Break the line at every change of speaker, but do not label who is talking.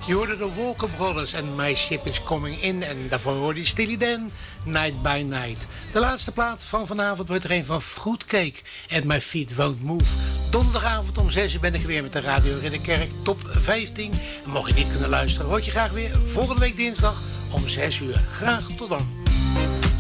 Je hoorde de Walker Brothers en My Ship is Coming In. En daarvoor hoorde je Steely Dan, Night by Night. De laatste plaat van vanavond wordt er een van Fruitcake and My Feet Won't Move. Donderdagavond om 6 uur ben ik weer met de Radio Ridderkerk Top 15. En mocht je niet kunnen luisteren, hoor je graag weer volgende week dinsdag om 6 uur. Graag tot dan.